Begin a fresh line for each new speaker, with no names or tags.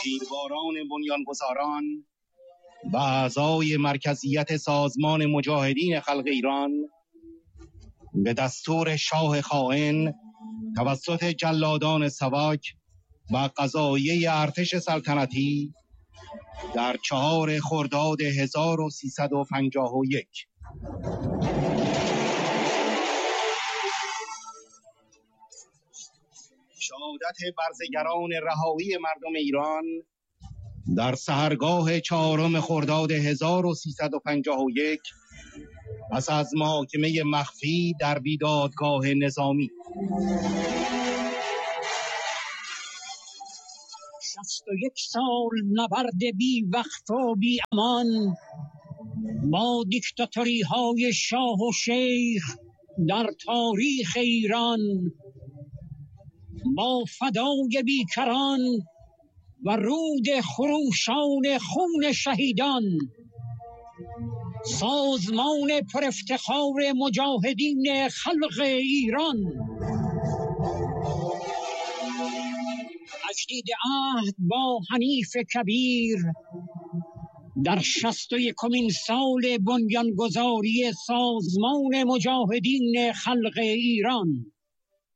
تیرباران بنیانگذاران و اعضای مرکزیت سازمان مجاهدین خلق ایران به دستور شاه خائن توسط جلادان سواک و قضاییه ارتش سلطنتی در 4 خرداد 1351 شهادت برزگران رهایی مردم ایران در سحرگاه 4 خرداد 1351 پس از محاکمه مخفی در بیدادگاه نظامی.
61 سال نبرد بی وقت و بی امان با دیکتاتوری های شاه و شیخ در تاریخ ایران، با فدای بیکران و رود خروشان خون شهیدان، سازمان پر افتخار مجاهدین خلق ایران تجدید عهد با حنیف کبیر در 61مین سال بنیانگذاری سازمان مجاهدین خلق ایران.